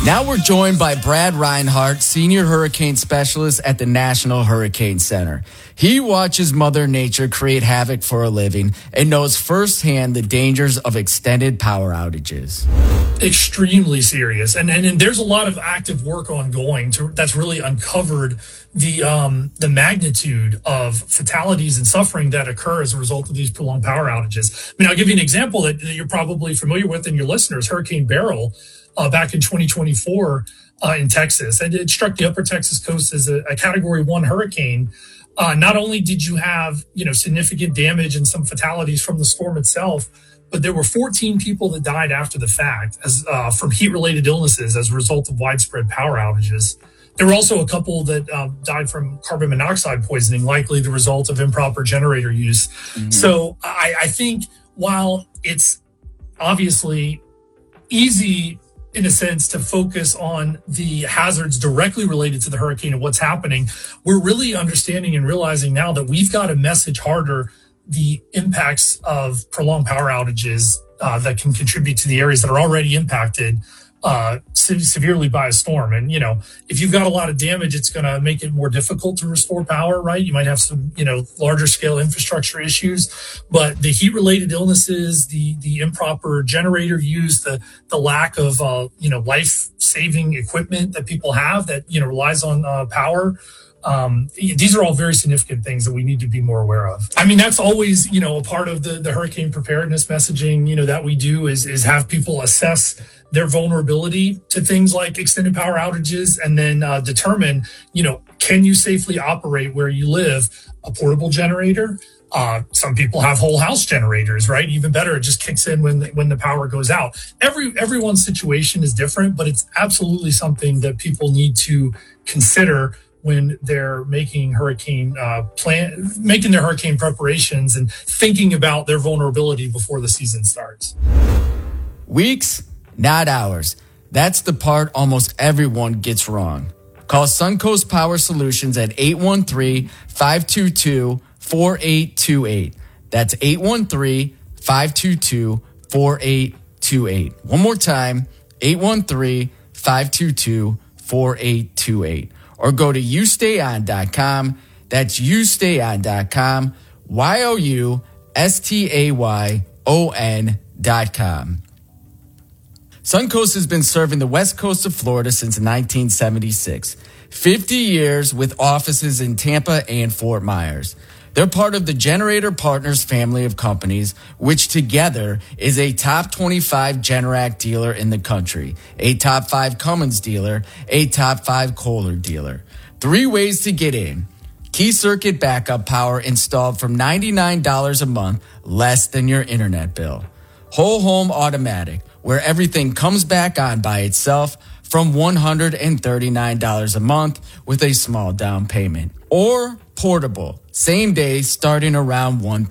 Now we're joined by Brad Reinhardt, Senior Hurricane Specialist at the National Hurricane Center. He watches Mother Nature create havoc for a living and knows firsthand the dangers of extended power outages. Extremely serious. And there's a lot of active work ongoing that's really uncovered the magnitude of fatalities and suffering that occur as a result of these prolonged power outages. I mean, I'll give you an example that you're probably familiar with and your listeners, Hurricane Beryl, back in 2024 in Texas. And it struck the upper Texas coast as a Category 1 hurricane. Not only did you have, significant damage and some fatalities from the storm itself, but there were 14 people that died after the fact as from heat-related illnesses as a result of widespread power outages. There were also a couple that died from carbon monoxide poisoning, likely the result of improper generator use. Mm-hmm. So I think while it's obviously easy in a sense to focus on the hazards directly related to the hurricane and what's happening, we're really understanding and realizing now that we've got to message harder the impacts of prolonged power outages that can contribute to the areas that are already impacted severely by a storm. And, if you've got a lot of damage, it's going to make it more difficult to restore power, right? You might have some, larger scale infrastructure issues, but the heat related illnesses, the improper generator use, the lack of, life saving equipment that people have that, relies on power. These are all very significant things that we need to be more aware of. I mean, that's always, a part of the hurricane preparedness messaging, that we do is have people assess their vulnerability to things like extended power outages and then determine, can you safely operate where you live a portable generator? Some people have whole house generators, right? Even better, it just kicks in when the power goes out. Everyone's situation is different, but it's absolutely something that people need to consider when they're making their hurricane preparations and thinking about their vulnerability before the season starts. Weeks, not hours. That's the part almost everyone gets wrong. Call Suncoast Power Solutions at 813-522-4828. That's 813-522-4828. One more time, 813-522-4828. Or go to youstayon.com. That's youstayon.com. youstayon.com. Suncoast has been serving the west coast of Florida since 1976. 50 years with offices in Tampa and Fort Myers. They're part of the Generator Partners family of companies, which together is a top 25 Generac dealer in the country, a top 5 Cummins dealer, a top 5 Kohler dealer. 3 ways to get in. Key circuit backup power installed from $99 a month, less than your internet bill. Whole home automatic, where everything comes back on by itself from $139 a month with a small down payment. Or portable, same day starting around $139.